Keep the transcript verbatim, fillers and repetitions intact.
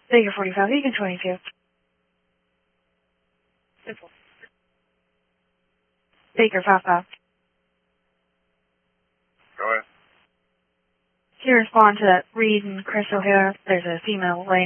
Baker forty-five, Egan twenty-two. Simple. Baker five five. Go ahead. Can you respond to that Reed and Chris O'Hara? There's a female laying